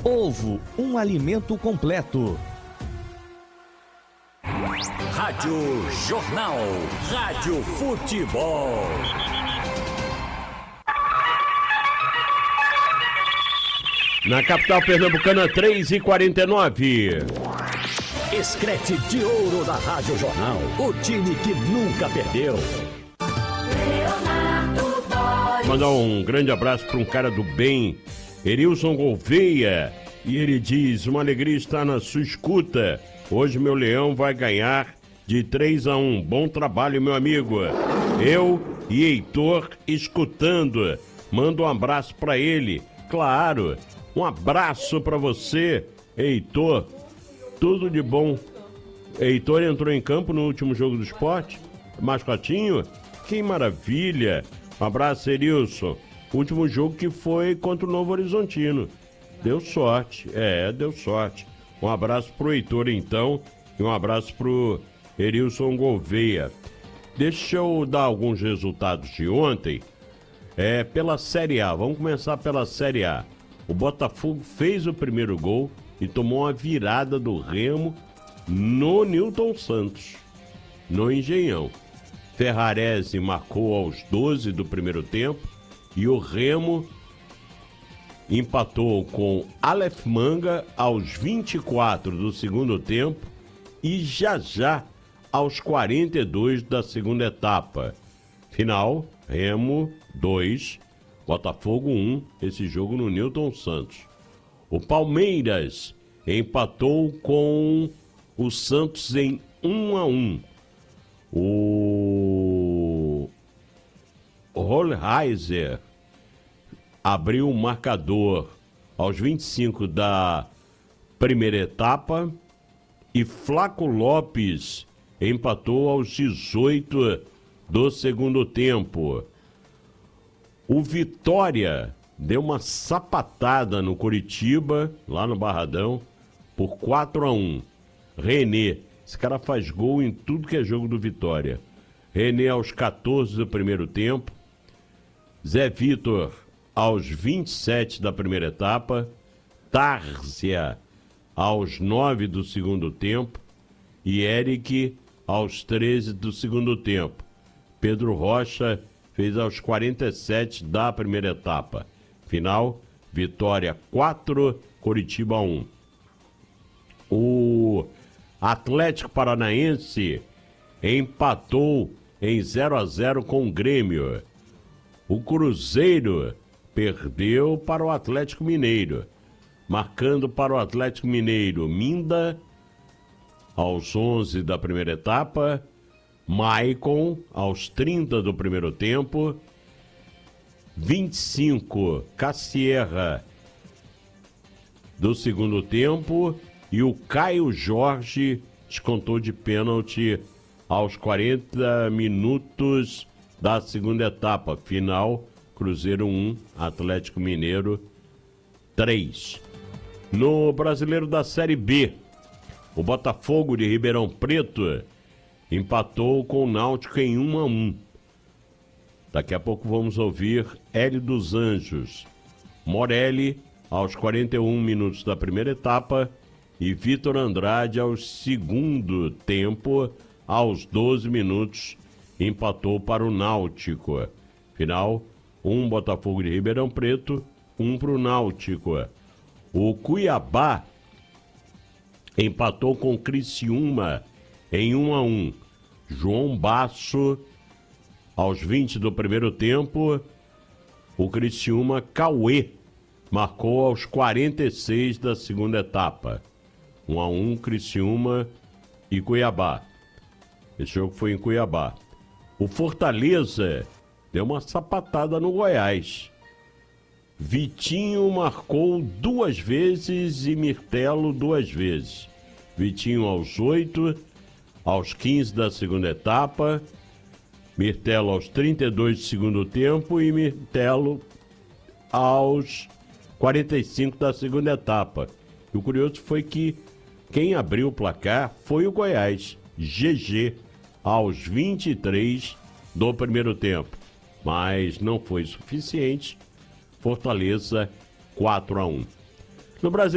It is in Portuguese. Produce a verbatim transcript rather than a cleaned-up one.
Ovo, um alimento completo. Rádio Jornal. Rádio Futebol. Na capital pernambucana, três e quarenta e nove. Escrete de ouro da Rádio Jornal. O time que nunca perdeu. Mandar um grande abraço para um cara do bem, Erilson Gouveia. E ele diz: uma alegria estar na sua escuta. Hoje meu leão vai ganhar de três a um. Bom trabalho, meu amigo. Eu e Heitor escutando. Manda um abraço para ele. Claro. Um abraço para você, Heitor. Tudo de bom. Heitor entrou em campo no último jogo do Sport. Mascotinho? Que maravilha. Um abraço, Erilson. Último jogo que foi contra o Novo Horizontino. Deu sorte. É, deu sorte. Um abraço pro Heitor, então. E um abraço pro Erilson Gouveia. Deixa eu dar alguns resultados de ontem. É, pela Série A. Vamos começar pela Série A. O Botafogo fez o primeiro gol e tomou uma virada do Remo no Newton Santos, no Engenhão. Ferrarese marcou aos doze do primeiro tempo e o Remo empatou com Aleph Manga aos vinte e quatro do segundo tempo e já já aos quarenta e dois da segunda etapa. Final, Remo dois, Botafogo um, esse jogo no Newton Santos. O Palmeiras empatou com o Santos em um a um. O Rollheiser abriu o marcador aos vinte e cinco da primeira etapa e Flaco Lopes empatou aos dezoito do segundo tempo. O Vitória deu uma sapatada no Coritiba, lá no Barradão, por quatro a um. René, esse cara faz gol em tudo que é jogo do Vitória. René aos quatorze do primeiro tempo. Zé Vitor aos vinte e sete da primeira etapa. Tárcia aos nove do segundo tempo. E Eric aos treze do segundo tempo. Pedro Rocha fez aos quarenta e sete da primeira etapa. Final, Vitória quatro, Coritiba um. O Atlético Paranaense empatou em zero a zero com o Grêmio. O Cruzeiro perdeu para o Atlético Mineiro. Marcando para o Atlético Mineiro, Minda aos onze da primeira etapa. Maicon aos trinta do primeiro tempo. vinte e cinco, Cassierra do segundo tempo. E o Caio Jorge descontou de pênalti aos quarenta minutos da segunda etapa. Final, Cruzeiro um, Atlético Mineiro três. No Brasileiro da Série B, o Botafogo de Ribeirão Preto empatou com o Náutico em um a um. Daqui a pouco vamos ouvir Hélio dos Anjos. Morelli aos quarenta e um minutos da primeira etapa e Vitor Andrade aos segundo tempo, aos doze minutos, empatou para o Náutico. Final, um Botafogo de Ribeirão Preto, um para o Náutico. O Cuiabá empatou com o Criciúma em um a um. João Basso aos vinte do primeiro tempo. O Criciúma, Cauê marcou aos quarenta e seis da segunda etapa. um a um, Criciúma e Cuiabá. Esse jogo foi em Cuiabá. O Fortaleza deu uma sapatada no Goiás. Vitinho marcou duas vezes e Mirtelo duas vezes. Vitinho aos oito, aos quinze da segunda etapa. Mirtelo aos trinta e dois do segundo tempo e Mirtelo aos quarenta e cinco da segunda etapa. E o curioso foi que quem abriu o placar foi o Goiás, G G, aos vinte e três do primeiro tempo. Mas não foi suficiente. Fortaleza quatro a um. No Brasil